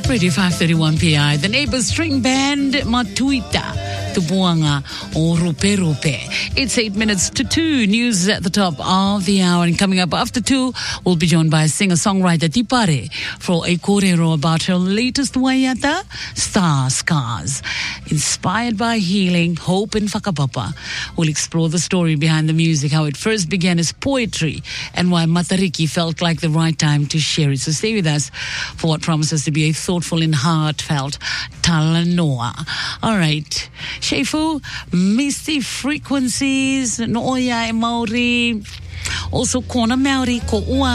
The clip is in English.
Radio 531 PI, the neighbor string band Matuita, Tubuanga o Rupe Rupe. It's 8 minutes to 2. News at the top of the hour. And coming up after 2, we'll be joined by singer-songwriter Tipare for a korero about her latest wayata, Star Scars. Inspired by healing, hope and whakapapa. We'll explore the story behind the music, how it first began as poetry and why Matariki felt like the right time to share it. So stay with us for what promises to be a thoughtful and heartfelt talanoa. All right. Shefu, Misty Frequencies, Nooia e Maori. Also, Kona Maori, ko ua